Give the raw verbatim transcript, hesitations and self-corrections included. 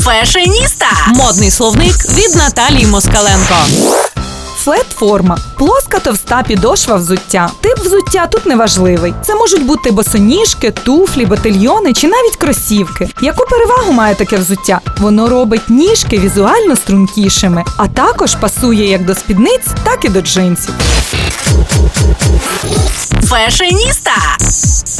Фешеніста. Модний словник від Наталії Москаленко. Флет-форма – плоска товста підошва взуття. Тип взуття тут неважливий. Це можуть бути босоніжки, туфлі, ботильйони чи навіть кросівки. Яку перевагу має таке взуття? Воно робить ніжки візуально стрункішими, а також пасує як до спідниць, так і до джинсів. Фешеніста.